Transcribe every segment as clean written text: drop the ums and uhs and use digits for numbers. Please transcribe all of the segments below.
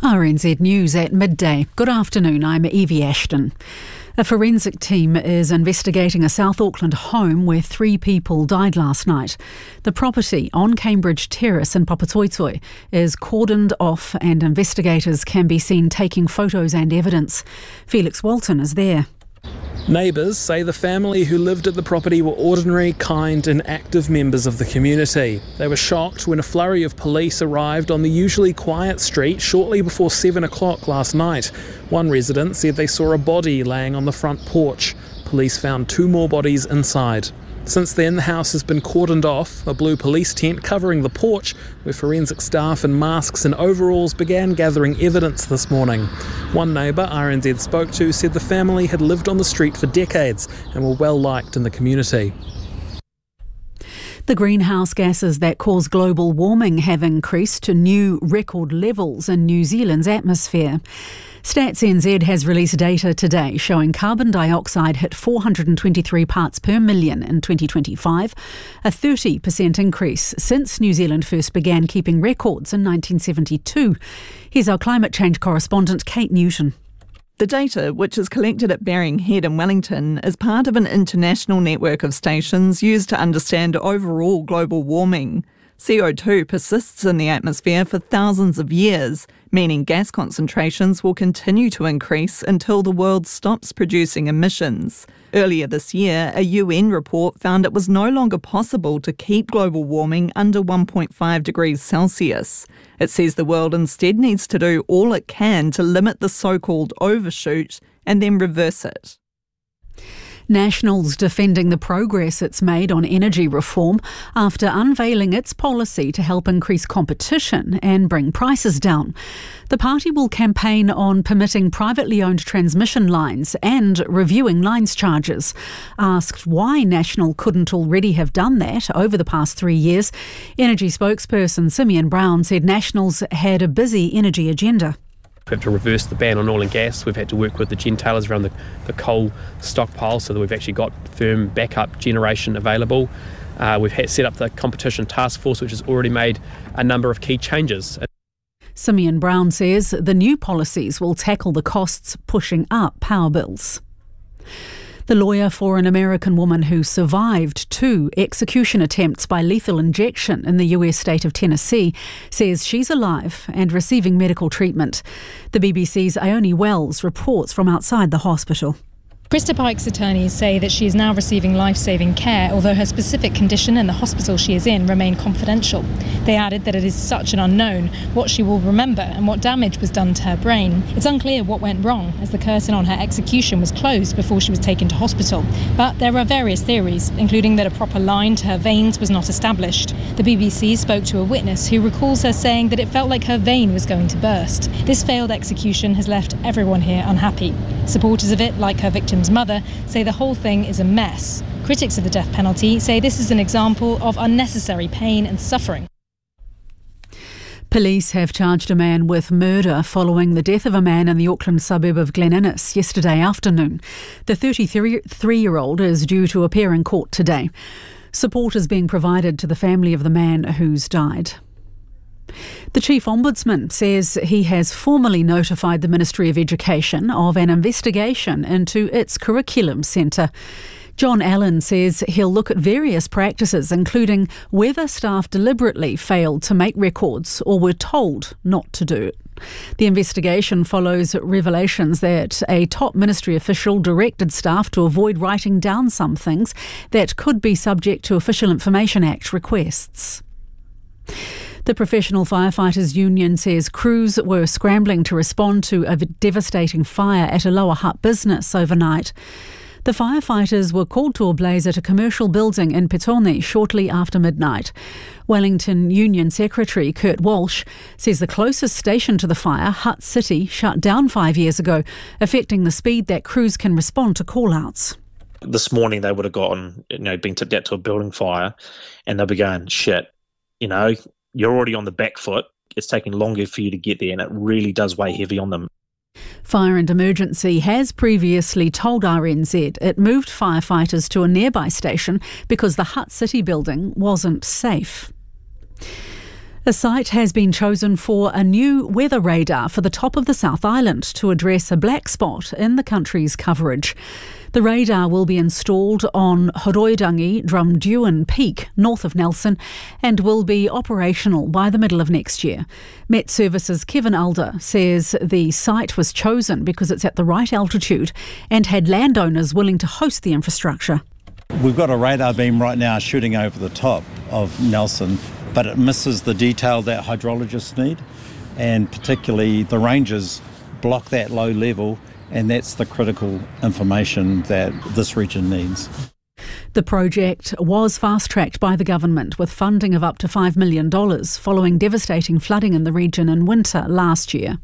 RNZ News at midday. Good afternoon, I'm Evie Ashton. A forensic team is investigating a South Auckland home where 3 people died last night. The property on Cambridge Terrace in Papatoetoe is cordoned off and investigators can be seen taking photos and evidence. Felix Walton is there. Neighbours say the family who lived at the property were ordinary, kind and active members of the community. They were shocked when a flurry of police arrived on the usually quiet street shortly before 7 o'clock last night. One resident said they saw a body laying on the front porch. Police found 2 more bodies inside. Since then, the house has been cordoned off, a blue police tent covering the porch, where forensic staff in masks and overalls began gathering evidence this morning. One neighbour RNZ spoke to said the family had lived on the street for decades and were well liked in the community. The greenhouse gases that cause global warming have increased to new record levels in New Zealand's atmosphere. Stats NZ has released data today showing carbon dioxide hit 423 parts per million in 2025, a 30% increase since New Zealand first began keeping records in 1972. Here's our climate change correspondent Kate Newton. The data, which is collected at Baring Head in Wellington, is part of an international network of stations used to understand overall global warming. CO2 persists in the atmosphere for thousands of years, meaning gas concentrations will continue to increase until the world stops producing emissions. Earlier this year, a UN report found it was no longer possible to keep global warming under 1.5 degrees Celsius. It says the world instead needs to do all it can to limit the so-called overshoot and then reverse it. Nationals defending the progress it's made on energy reform after unveiling its policy to help increase competition and bring prices down. The party will campaign on permitting privately owned transmission lines and reviewing lines charges. Asked why National couldn't already have done that over the past 3 years, Energy spokesperson Simeon Brown said Nationals had a busy energy agenda. We've had to reverse the ban on oil and gas. We've had to work with the gentailers around the coal stockpile so that we've actually got firm backup generation available. We've set up the competition task force, which has already made a number of key changes. Simeon Brown says the new policies will tackle the costs pushing up power bills. The lawyer for an American woman who survived 2 execution attempts by lethal injection in the US state of Tennessee says she's alive and receiving medical treatment. The BBC's Ione Wells reports from outside the hospital. Krista Pike's attorneys say that she is now receiving life-saving care, although her specific condition and the hospital she is in remain confidential. They added that it is such an unknown what she will remember and what damage was done to her brain. It's unclear what went wrong, as the curtain on her execution was closed before she was taken to hospital. But there are various theories, including that a proper line to her veins was not established. The BBC spoke to a witness who recalls her saying that it felt like her vein was going to burst. This failed execution has left everyone here unhappy. Supporters of it, like her victim's mother, say the whole thing is a mess. Critics of the death penalty say this is an example of unnecessary pain and suffering. Police have charged a man with murder following the death of a man in the Auckland suburb of Glen Innes yesterday afternoon. The 33-year-old is due to appear in court today. Support is being provided to the family of the man who's died. The Chief Ombudsman says he has formally notified the Ministry of Education of an investigation into its curriculum centre. John Allen says he'll look at various practices, including whether staff deliberately failed to make records or were told not to do it. The investigation follows revelations that a top ministry official directed staff to avoid writing down some things that could be subject to Official Information Act requests. The Professional Firefighters Union says crews were scrambling to respond to a devastating fire at a Lower Hutt business overnight. The firefighters were called to a blaze at a commercial building in Petone shortly after midnight. Wellington Union Secretary Kurt Walsh says the closest station to the fire, Hutt City, shut down 5 years ago, affecting the speed that crews can respond to call-outs. This morning they would have gotten, been tipped out to a building fire, and they'll be going, shit, you're already on the back foot. It's taking longer for you to get there, and it really does weigh heavy on them. Fire and Emergency has previously told RNZ it moved firefighters to a nearby station because the Hutt City building wasn't safe. A site has been chosen for a new weather radar for the top of the South Island to address a black spot in the country's coverage. The radar will be installed on Horoirangi Drumduin Peak, north of Nelson, and will be operational by the middle of next year. Met Services' Kevin Alder says the site was chosen because it's at the right altitude and had landowners willing to host the infrastructure. We've got a radar beam right now shooting over the top of Nelson, but it misses the detail that hydrologists need, and particularly the rangers block that low level, and that's the critical information that this region needs. The project was fast-tracked by the government with funding of up to $5 million following devastating flooding in the region in winter last year.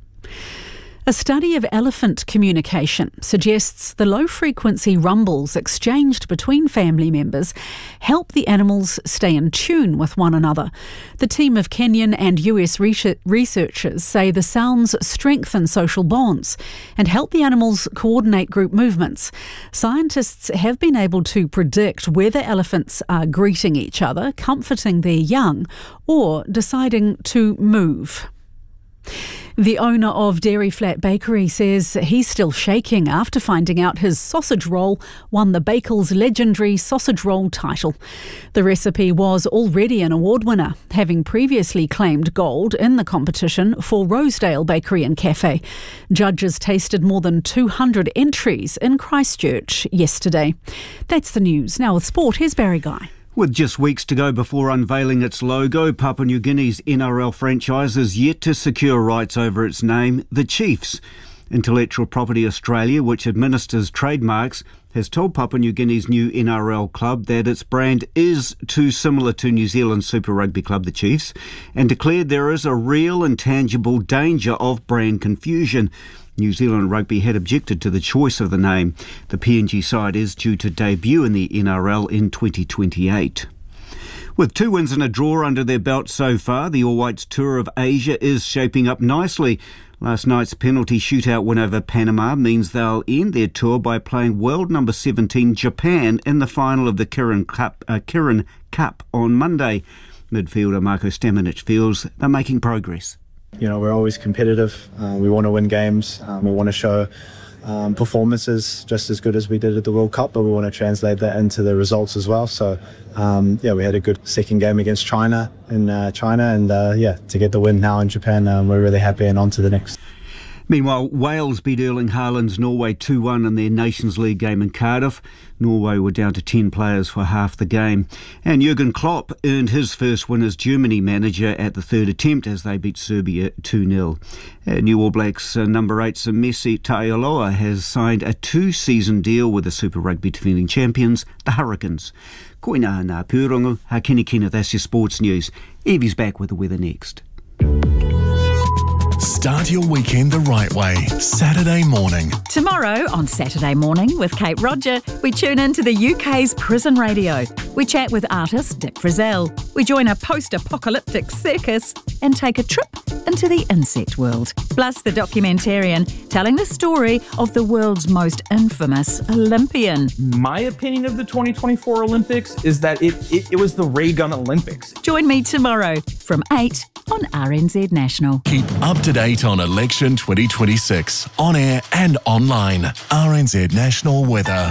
A study of elephant communication suggests the low-frequency rumbles exchanged between family members help the animals stay in tune with one another. The team of Kenyan and US researchers say the sounds strengthen social bonds and help the animals coordinate group movements. Scientists have been able to predict whether elephants are greeting each other, comforting their young, or deciding to move. The owner of Dairy Flat Bakery says he's still shaking after finding out his sausage roll won the Bakel's legendary sausage roll title. The recipe was already an award winner, having previously claimed gold in the competition for Rosedale Bakery and Cafe. Judges tasted more than 200 entries in Christchurch yesterday. That's the news. Now with sport, here's Barry Guy. With just weeks to go before unveiling its logo, Papua New Guinea's NRL franchise is yet to secure rights over its name, the Chiefs. Intellectual Property Australia, which administers trademarks, has told Papua New Guinea's new NRL club that its brand is too similar to New Zealand's Super Rugby club, the Chiefs, and declared there is a real and tangible danger of brand confusion. New Zealand Rugby had objected to the choice of the name. The PNG side is due to debut in the NRL in 2028. With 2 wins and a draw under their belt so far, the All Whites tour of Asia is shaping up nicely. Last night's penalty shootout win over Panama means they'll end their tour by playing world number 17 Japan in the final of the Kirin Cup on Monday. Midfielder Marko Stamenic feels they're making progress. You know, we're always competitive. We want to win games. We want to show performances just as good as we did at the World Cup, but we want to translate that into the results as well. So, we had a good second game against China and to get the win now in Japan, we're really happy and on to the next. Meanwhile, Wales beat Erling Haaland's Norway 2-1 in their Nations League game in Cardiff. Norway were down to 10 players for half the game. And Jurgen Klopp earned his first win as Germany manager at the third attempt as they beat Serbia 2-0. New All Blacks number 8 Messi Taialoa has signed a 2-season deal with the Super Rugby defending champions, the Hurricanes. Koina ngā pūrongo, ha kina, that's your sports news. Evie's back with the weather next. Start your weekend the right way. Saturday morning. Tomorrow on Saturday Morning with Kate Roger, we tune into the UK's prison radio. We chat with artist Dick Frizzell. We join a post-apocalyptic circus and take a trip into the insect world. Plus the documentarian telling the story of the world's most infamous Olympian. My opinion of the 2024 Olympics is that it was the ray gun Olympics. Join me tomorrow from 8 on RNZ National. Keep up to date on election 2026 on air and online. RNZ National Weather.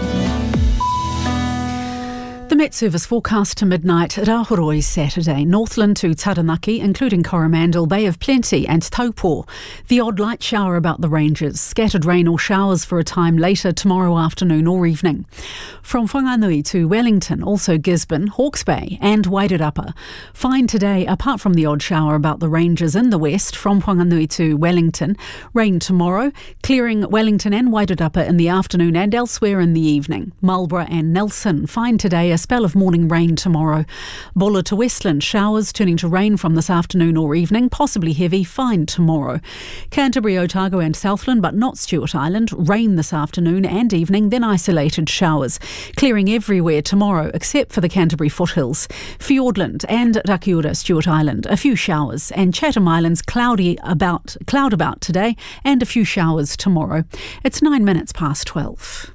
The Met Service forecast to midnight at Ahoroi Saturday. Northland to Taranaki, including Coromandel, Bay of Plenty and Taupo. The odd light shower about the ranges. Scattered rain or showers for a time later tomorrow afternoon or evening. From Whanganui to Wellington, also Gisborne, Hawke's Bay and Wairarapa. Fine today apart from the odd shower about the ranges in the west from Whanganui to Wellington. Rain tomorrow, clearing Wellington and Wairarapa in the afternoon and elsewhere in the evening. Marlborough and Nelson, fine today, a spell of morning rain tomorrow. Bulla to Westland, showers turning to rain from this afternoon or evening, possibly heavy, fine tomorrow. Canterbury, Otago and Southland, but not Stewart Island, rain this afternoon and evening, then isolated showers. Clearing everywhere tomorrow except for the Canterbury foothills. Fiordland and Rakiura, Stewart Island, a few showers. And Chatham Islands, cloud about today and a few showers tomorrow. It's 9 minutes past 12.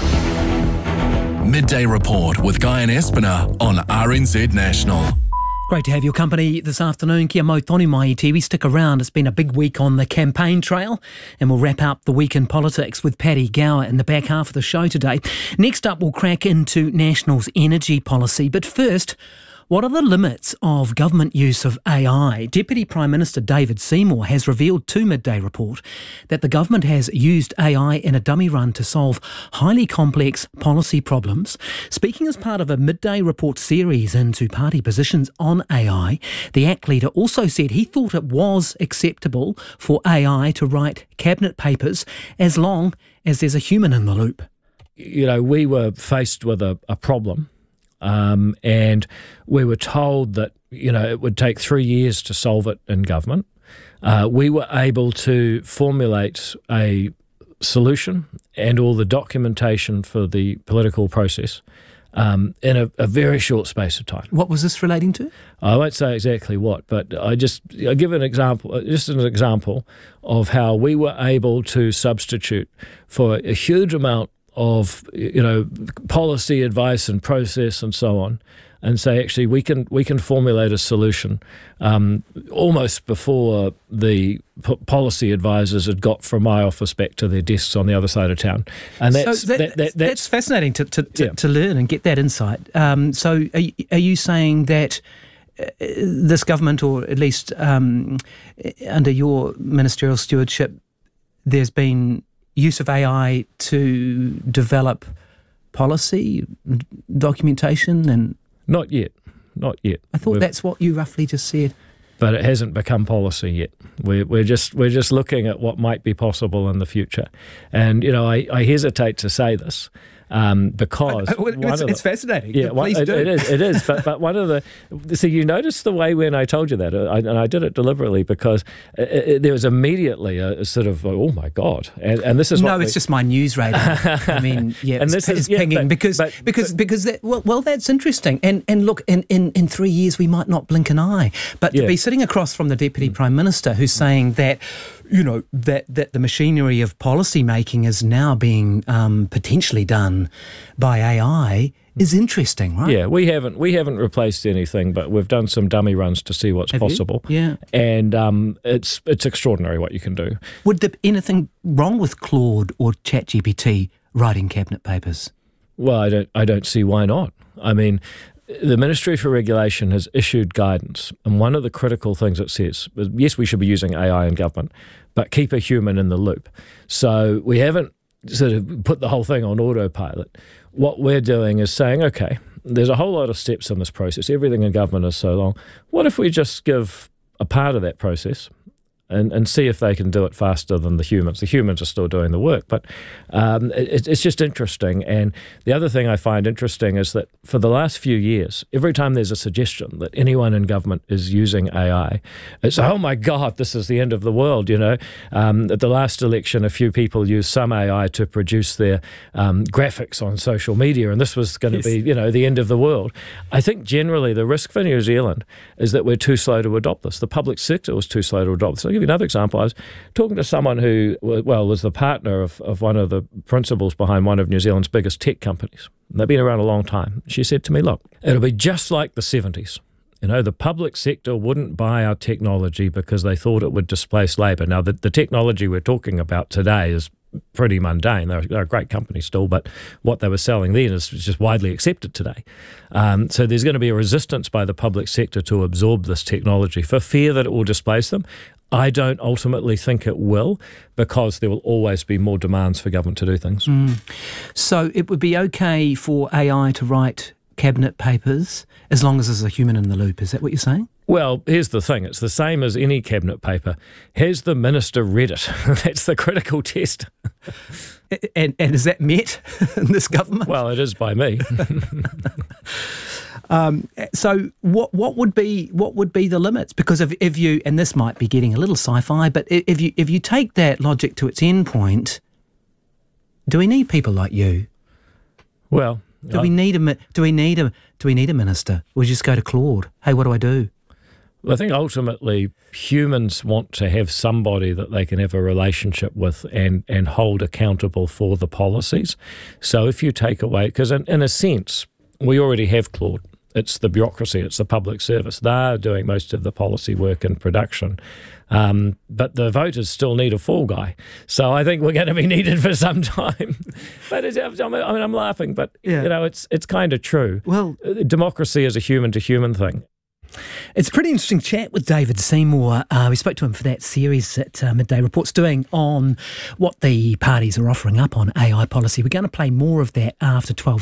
Midday Report with Guy and Espiner on RNZ National. Great to have your company this afternoon. Kia mau tonu mai I te iwi. Stick around. It's been a big week on the campaign trail, and we'll wrap up the week in politics with Paddy Gower in the back half of the show today. Next up, we'll crack into National's energy policy. But first, what are the limits of government use of AI? Deputy Prime Minister David Seymour has revealed to Midday Report that the government has used AI in a dummy run to solve highly complex policy problems. Speaking as part of a Midday Report series into party positions on AI, the ACT leader also said he thought it was acceptable for AI to write cabinet papers as long as there's a human in the loop. You know, we were faced with a problem. And we were told that, you know, it would take 3 years to solve it in government. We were able to formulate a solution and all the documentation for the political process in a very short space of time. What was this relating to? I won't say exactly what, but I give an example, just an example of how we were able to substitute for a huge amount of, you know, policy advice and process and so on, and say actually we can formulate a solution almost before the policy advisors had got from my office back to their desks on the other side of town. And that's fascinating to learn and get that insight. So are you saying that this government, or at least under your ministerial stewardship, there's been use of AI to develop policy, documentation, and... Not yet. I thought that's what you roughly just said. But it hasn't become policy yet. We're just looking at what might be possible in the future. And, you know, I hesitate to say this, because it's fascinating. Yeah, please do. It is. But one of the so you noticed the way when I told you that, and I did it deliberately because there was immediately a sort of oh my god, and this is it's just my news radar. I mean, yeah, and this is pinging because that's interesting. And look, in 3 years we might not blink an eye, but to be sitting across from the Deputy Prime Minister who's saying that, you know, that the machinery of policy making is now being potentially done by AI is interesting, right? Yeah, we haven't replaced anything, but we've done some dummy runs to see what's possible. Yeah, and it's extraordinary what you can do. Would there be anything wrong with Claude or ChatGPT writing cabinet papers? Well, I don't see why not. I mean, the Ministry for Regulation has issued guidance, and one of the critical things it says is, yes, we should be using AI in government, but keep a human in the loop. So we haven't sort of put the whole thing on autopilot. What we're doing is saying, okay, there's a whole lot of steps in this process. Everything in government is so long. What if we just give a part of that process and see if they can do it faster than the humans? The humans are still doing the work, but it's just interesting. And the other thing I find interesting is that for the last few years, every time there's a suggestion that anyone in government is using AI, it's, oh my God, this is the end of the world, you know. At the last election, a few people used some AI to produce their graphics on social media, and this was going to be, you know, the end of the world. I think generally the risk for New Zealand is that we're too slow to adopt this. The public sector was too slow to adopt this. I'll give you another example. I was talking to someone who, was the partner of one of the principals behind one of New Zealand's biggest tech companies. They've been around a long time. She said to me, look, it'll be just like the 70s. You know, the public sector wouldn't buy our technology because they thought it would displace labour. Now, the technology we're talking about today is pretty mundane. They're a great company still, but what they were selling then is just widely accepted today. So there's going to be a resistance by the public sector to absorb this technology for fear that it will displace them. I don't ultimately think it will, because there will always be more demands for government to do things. So it would be okay for AI to write cabinet papers as long as there's a human in the loop. Is that what you're saying? Well, here's the thing. It's the same as any cabinet paper. Has the minister read it? That's the critical test. And is that met in this government? Well, it is by me. So what would be the limits? Because if you, and this might be getting a little sci-fi, but if you take that logic to its end point, do we need people like you? Well, do we need a minister? We just go to Claude. Hey, what do I do? Well, I think ultimately humans want to have somebody that they can have a relationship with and hold accountable for the policies. So if you take away, because in a sense, we already have Claude. It's the bureaucracy, it's the public service. They're doing most of the policy work and production. But the voters still need a fall guy. So I think we're going to be needed for some time. But I'm laughing, but it's kind of true. Well, democracy is a human-to-human thing. It's a pretty interesting chat with David Seymour. We spoke to him for that series that Midday Report's doing on what the parties are offering up on AI policy. We're going to play more of that after 12.